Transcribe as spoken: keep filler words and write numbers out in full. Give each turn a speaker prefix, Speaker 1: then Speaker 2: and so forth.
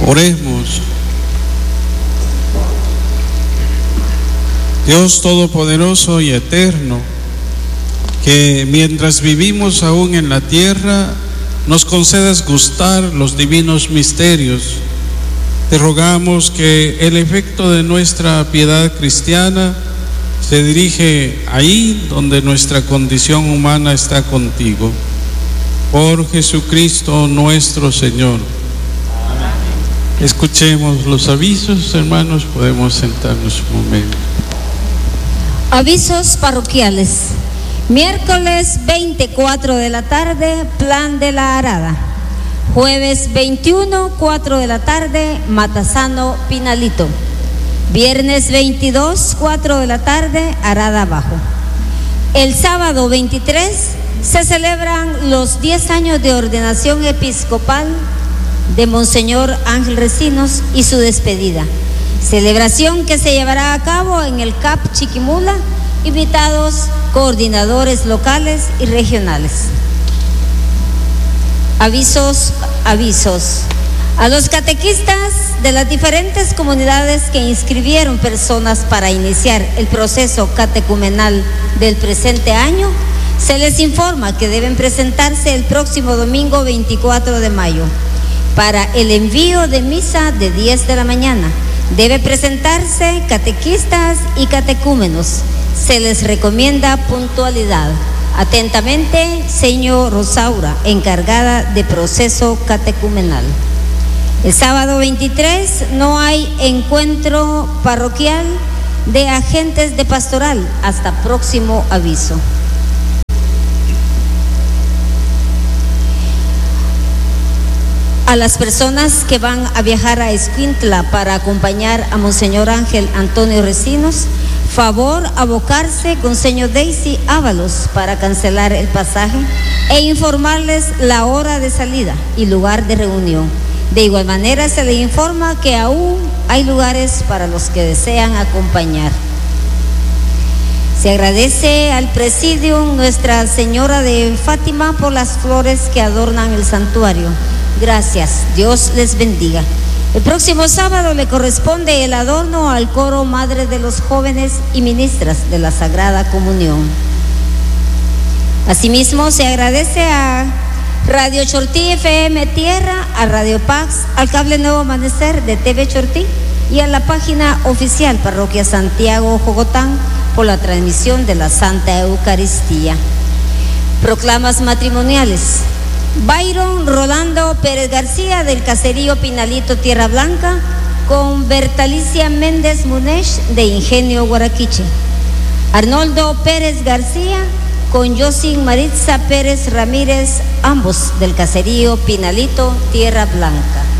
Speaker 1: Oremos. Dios Todopoderoso y Eterno, que mientras vivimos aún en la tierra, nos concedas gustar los divinos misterios. Te rogamos que el efecto de nuestra piedad cristiana se dirige ahí donde nuestra condición humana está contigo. Por Jesucristo nuestro Señor. Amén. Escuchemos los avisos, hermanos, podemos sentarnos un momento.
Speaker 2: Avisos parroquiales. Miércoles veinticuatro de la tarde, Plan de la Arada. Jueves veintiuno, cuatro de la tarde, Matasano, Pinalito. Viernes veintidós, cuatro de la tarde, Arada Bajo. El sábado veintitrés se celebran los diez años de ordenación episcopal de Monseñor Ángel Recinos y su despedida. Celebración que se llevará a cabo en el C A P Chiquimula, invitados coordinadores locales y regionales. Avisos, avisos. A los catequistas de las diferentes comunidades que inscribieron personas para iniciar el proceso catecumenal del presente año, se les informa que deben presentarse el próximo domingo veinticuatro de mayo para el envío de misa de diez de la mañana. Debe presentarse catequistas y catecúmenos. Se les recomienda puntualidad. Atentamente, señor Rosaura, encargada de proceso catecumenal. El sábado veintitrés no hay encuentro parroquial de agentes de pastoral hasta próximo aviso. A las personas que van a viajar a Escuintla para acompañar a Monseñor Ángel Antonio Recinos, favor abocarse con señor Daisy Ábalos para cancelar el pasaje e informarles la hora de salida y lugar de reunión. De igual manera se le informa que aún hay lugares para los que desean acompañar. Se agradece al Presidium Nuestra Señora de Fátima por las flores que adornan el santuario. Gracias, Dios les bendiga. El próximo sábado le corresponde el adorno al coro Madre de los Jóvenes y Ministras de la Sagrada Comunión. Asimismo, se agradece a Radio Chortí F M Tierra, a Radio Pax, al Cable Nuevo Amanecer de T V Chortí y a la página oficial Parroquia Santiago Jogotán por la transmisión de la Santa Eucaristía. Proclamas matrimoniales. Byron Rolando Pérez García del caserío Pinalito Tierra Blanca con Bertalicia Méndez Munech de Ingenio Guaraquiche. Arnoldo Pérez García con Yosin Maritza Pérez Ramírez, ambos del caserío Pinalito Tierra Blanca.